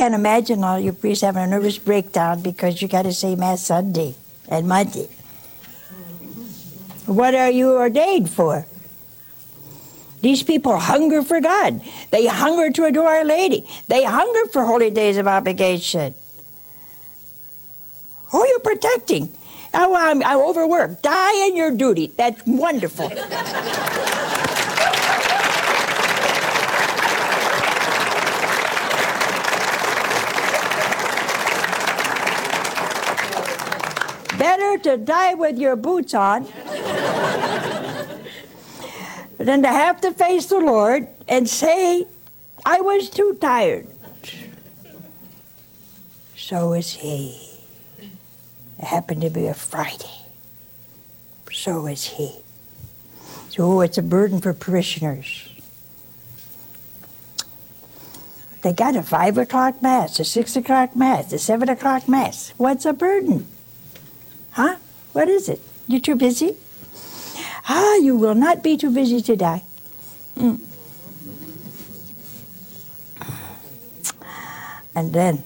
can't imagine all you priests having a nervous breakdown because you got to say Mass Sunday and Monday. What are you ordained for? These people hunger for God. They hunger to adore Our Lady. They hunger for holy days of obligation. Who are you protecting? Oh, I'm overworked. Die in your duty. That's wonderful. Better to die with your boots on than to have to face the Lord and say, I was too tired. So is he. It happened to be a Friday. So is he. So it's a burden for parishioners. They got a 5 o'clock Mass, a 6 o'clock Mass, a 7 o'clock Mass. What's a burden? Huh? What is it? You're too busy? You will not be too busy to die. And then,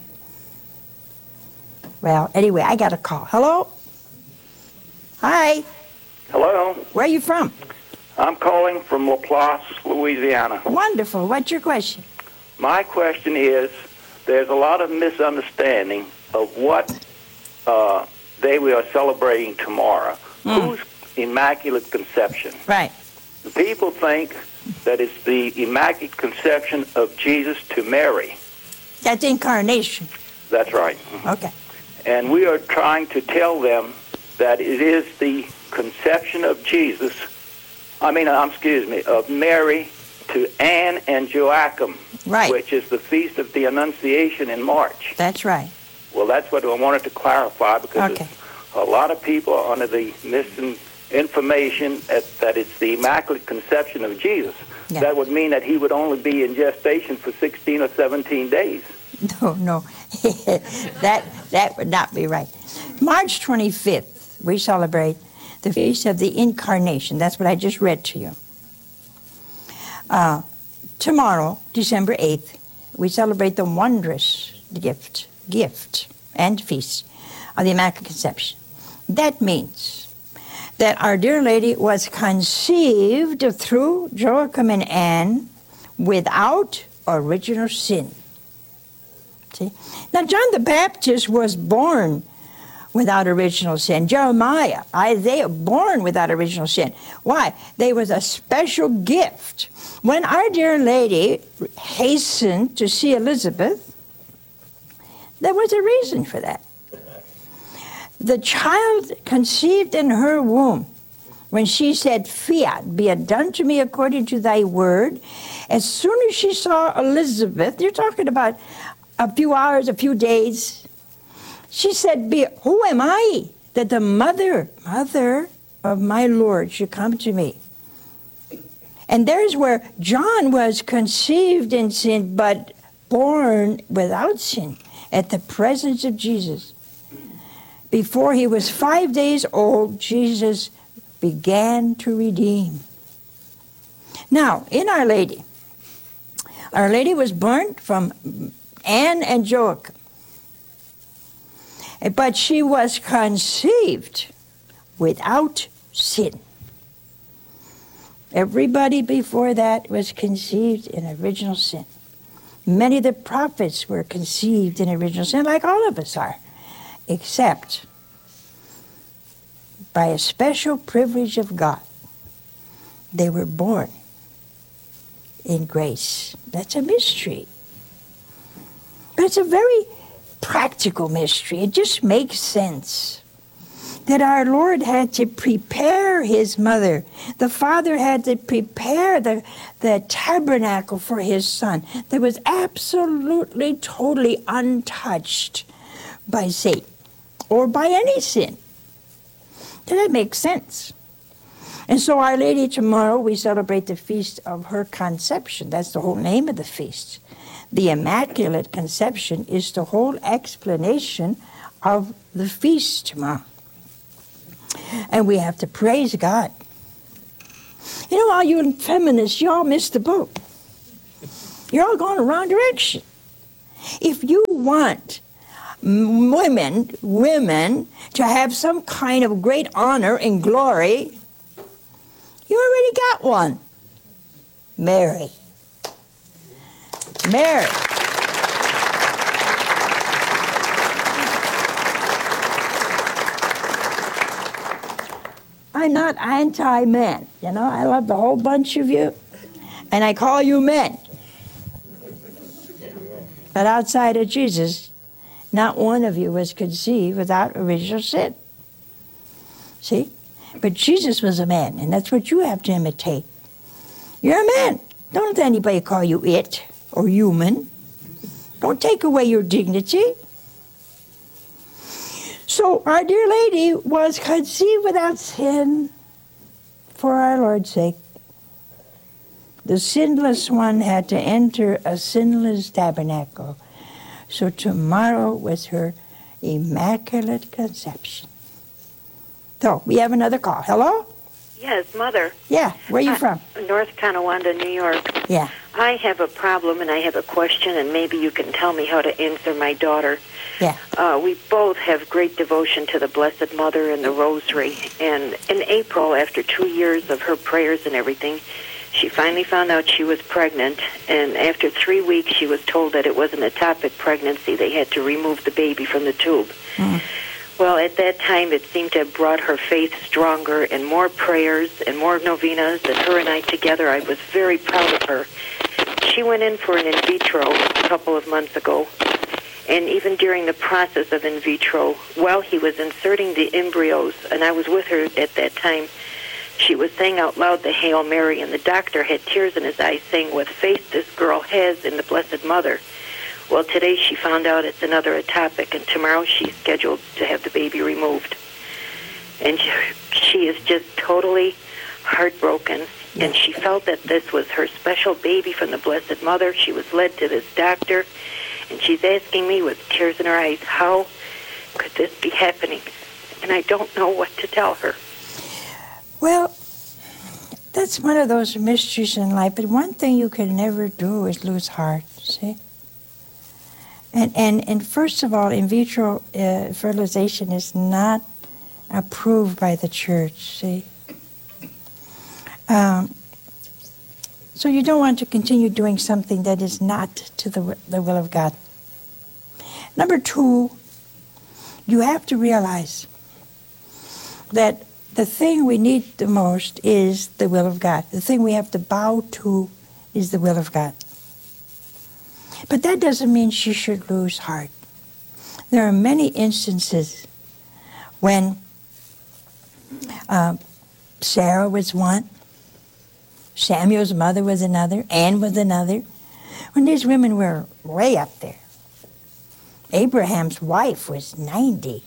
well, anyway, I got a call. Hello? Hi. Hello. Where are you from? I'm calling from Laplace, Louisiana. Wonderful. What's your question? My question is, there's a lot of misunderstanding of what day we are celebrating tomorrow. Whose Immaculate Conception? Right. The people think that it's the Immaculate Conception of Jesus to Mary. That's incarnation. That's right. Okay. And we are trying to tell them that it is the conception of Jesus, of Mary to Anne and Joachim, right, which is the Feast of the Annunciation in March. That's right. Well, that's what I wanted to clarify, because a lot of people are under the misinformation that it's the Immaculate Conception of Jesus. Yeah. That would mean that he would only be in gestation for 16 or 17 days. No. that would not be right. March 25th, we celebrate the Feast of the Incarnation. That's what I just read to you. Tomorrow, December 8th, we celebrate the wondrous gift and feast of the Immaculate Conception. That means that Our Dear Lady was conceived through Joachim and Anne without original sin. See? Now, John the Baptist was born without original sin. Jeremiah, Isaiah, born without original sin. Why? There was a special gift. When Our Dear Lady hastened to see Elizabeth, there was a reason for that. The child conceived in her womb, when she said, "Fiat, be it done to me according to thy word," as soon as she saw Elizabeth, you're talking about a few hours, a few days, she said, "Who am I that the mother of my Lord should come to me?" And there's where John was conceived in sin, but born without sin at the presence of Jesus. Before he was 5 days old, Jesus began to redeem. Now, in Our Lady was born from Anne and Joachim. But she was conceived without sin. Everybody before that was conceived in original sin. Many of the prophets were conceived in original sin, like all of us are, except by a special privilege of God, they were born in grace. That's a mystery. But it's a very practical mystery. It just makes sense that our Lord had to prepare his mother. The Father had to prepare the tabernacle for his Son that was absolutely, totally untouched by Satan or by any sin. Does that make sense? And so Our Lady, tomorrow, we celebrate the feast of her conception. That's the whole name of the feast. The Immaculate Conception is the whole explanation of the feast tomorrow. And we have to praise God. You know, all you feminists, you all missed the boat. You're all going the wrong direction. If you want women to have some kind of great honor and glory, you already got one. Mary. Mary. I'm not anti-men. You know, I love the whole bunch of you, and I call you men. But outside of Jesus, not one of you was conceived without original sin. See? But Jesus was a man, and that's what you have to imitate. You're a man. Don't let anybody call you it or human. Don't take away your dignity. So our dear lady was conceived without sin for our Lord's sake. The sinless one had to enter a sinless tabernacle. So tomorrow was her immaculate conception. So we have another call. Hello? Yes, Mother. Yeah, where are you from? North Tonawanda, New York. Yeah. I have a problem and I have a question, and maybe you can tell me how to answer my daughter. Yeah. We both have great devotion to the Blessed Mother and the Rosary. And in April, after 2 years of her prayers and everything, she finally found out she was pregnant. And after 3 weeks, she was told that it was an ectopic pregnancy. They had to remove the baby from the tube. Mm. Well, at that time, it seemed to have brought her faith stronger, and more prayers and more novenas, and her and I together. I was very proud of her. She went in for an in vitro a couple of months ago, and even during the process of in vitro, while he was inserting the embryos, and I was with her at that time, she was saying out loud the Hail Mary, and the doctor had tears in his eyes saying what faith this girl has in the Blessed Mother. Well, today she found out it's another ectopic, and tomorrow she's scheduled to have the baby removed. And she is just totally heartbroken, and she felt that this was her special baby from the Blessed Mother. She was led to this doctor, and she's asking me with tears in her eyes, how could this be happening? And I don't know what to tell her. Well, that's one of those mysteries in life, but one thing you can never do is lose heart, see? And first of all, in vitro fertilization is not approved by the church, see? So you don't want to continue doing something that is not to the will of God. Number two, you have to realize that the thing we need the most is the will of God. The thing we have to bow to is the will of God. But that doesn't mean she should lose heart. There are many instances when Sarah was one, Samuel's mother was another, Anne was another, when these women were way up there. Abraham's wife was 90.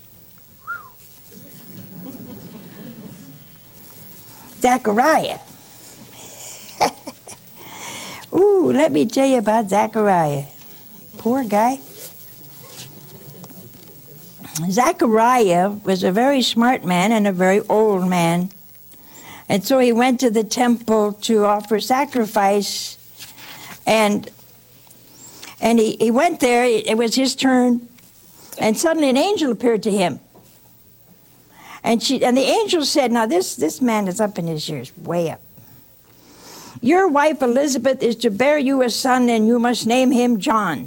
Zechariah. Ooh, let me tell you about Zechariah. Poor guy. Zechariah was a very smart man and a very old man. And so he went to the temple to offer sacrifice. And he went there. It was his turn. And suddenly an angel appeared to him. And the angel said, now this man is up in his years, way up. Your wife Elizabeth is to bear you a son, and you must name him John.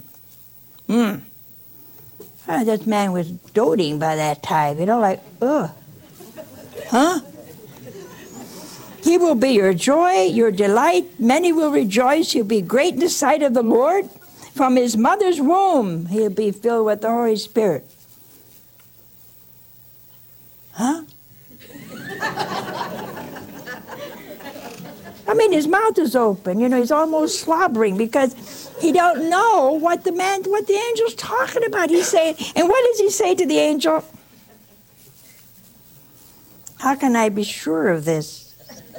That man was doting by that time, like, ugh. Huh? He will be your joy, your delight. Many will rejoice. He'll be great in the sight of the Lord. From his mother's womb, he'll be filled with the Holy Spirit. Huh? I mean, his mouth is open. He's almost slobbering because he don't know what the angel's talking about. He's saying, and what does he say to the angel? How can I be sure of this?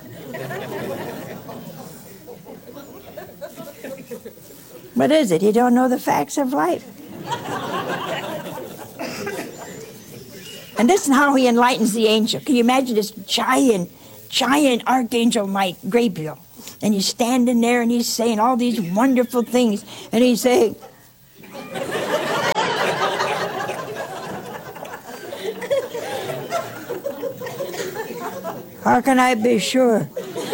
What is it? He don't know the facts of life. And this is how he enlightens the angel. Can you imagine this giant Archangel Gabriel? And he's standing there and he's saying all these wonderful things. And he's saying, How can I be sure?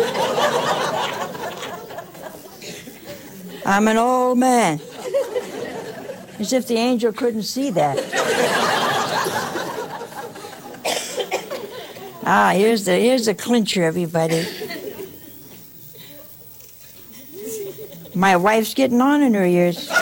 I'm an old man. As if the angel couldn't see that. Here's the clincher, everybody. My wife's getting on in her years.